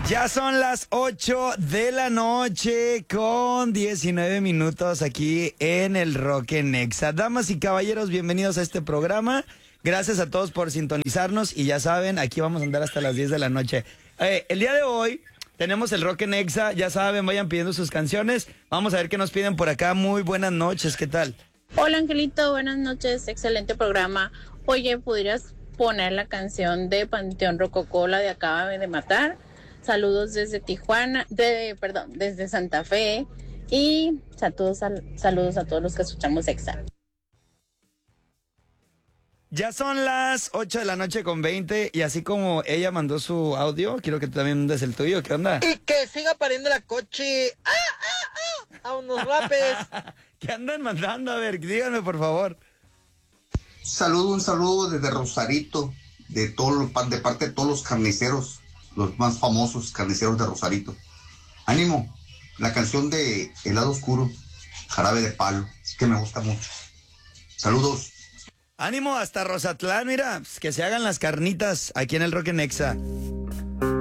Ya son las 8 de la noche con 19 minutos aquí en el Rock en Exa. Damas y caballeros, bienvenidos a este programa. Gracias a todos por sintonizarnos y ya saben, aquí vamos a andar hasta las 10 de la noche. El día de hoy tenemos el Rock en Exa, ya saben, vayan pidiendo sus canciones. Vamos a ver qué nos piden por acá. Muy buenas noches, ¿qué tal? Hola Angelito, buenas noches, excelente programa. Oye, ¿podrías poner la canción de Panteón Rococó, la de Acábame de Matar? Saludos desde Tijuana, desde Santa Fe y saludos a todos los que escuchamos Exa. Ya son las 8 de la noche con 20 y así como ella mandó su audio, quiero que tú también mandes el tuyo. ¿Qué onda? Y que siga pariendo la coche. A unos rapes. ¿Qué andan mandando? A ver, díganme por favor. Un saludo desde Rosarito, de parte de todos los carniceros, los más famosos carniceros de Rosarito. Ánimo, la canción de El lado oscuro, Jarabe de Palo, que me gusta mucho. Saludos. Ánimo hasta Rosatlán, mira, pues que se hagan las carnitas aquí en el Rock en Exa.